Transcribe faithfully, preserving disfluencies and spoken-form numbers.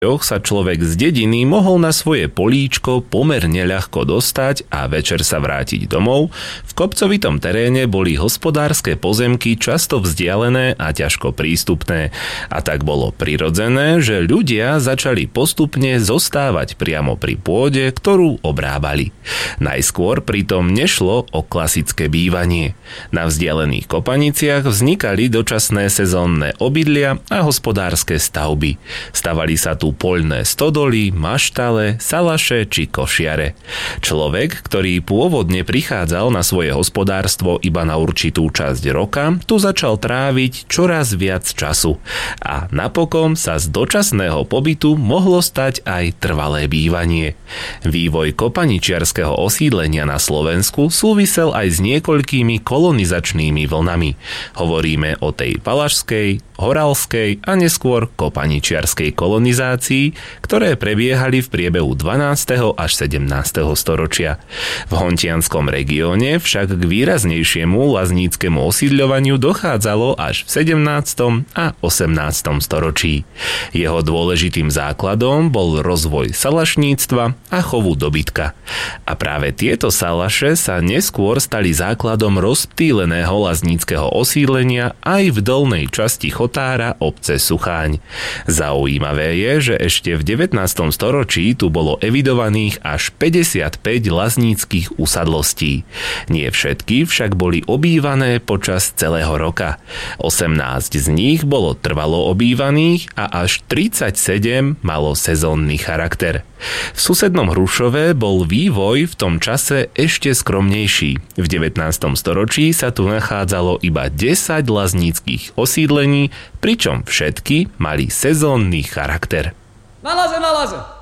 sa človek z dediny mohol na svoje políčko pomerne ľahko dostať a večer sa vrátiť domov. V kopcovitom teréne boli hospodárske pozemky často vzdialené a ťažko prístupné. A tak bolo prirodzené, že ľudia začali postupne zostávať priamo pri pôde, ktorú obrábali. Najskôr pritom nešlo o klasické bývanie. Na vzdialených kopaniciach vznikali dočasné sezónne obydlia a hospodárske stavby. Stavali sa tu poľné stodoly, maštale, salaše či košiare. Človek, ktorý pôvodne prichádzal na svoje hospodárstvo iba na určitú časť roka, tu začal tráviť čoraz viac času. A napokon sa z dočasného pobytu mohlo stať aj trvalé bývanie. Vývoj kopaničiarskeho osídlenia na Slovensku súvisel aj s niekoľkými kolonizačnými vlnami. Hovoríme o tej valašskej, horalskej a neskôr kopaničiarskej kolonizácii, ktoré prebiehali v priebehu dvanásteho až sedemnásteho storočia. V hontianskom regióne však k výraznejšiemu lazníckemu osídľovaniu dochádzalo až v sedemnástom a osemnástom storočí. Jeho dôležitým základom bol rozvoj salašníctva a chovu dobytka. A práve tieto salaše sa neskôr stali základom rozptýleného lazníckeho osídlenia aj v dolnej časti Chotára obce Sucháň. Zaujímavé je, že ešte v devätnástom storočí tu bolo evidovaných až päťdesiatpäť lazníckych usadlostí. Nie všetky však boli obývané počas celého roka. osemnásť z nich bolo trvalo obývaných a až tridsaťsedem malo sezónny charakter. V susednom Hrušove bol vývoj v tom čase ešte skromnejší. V devätnástom storočí sa tu nachádzalo iba desať lazníckych osídlení, pričom všetky mali sezónny charakter. Na laze, na laze!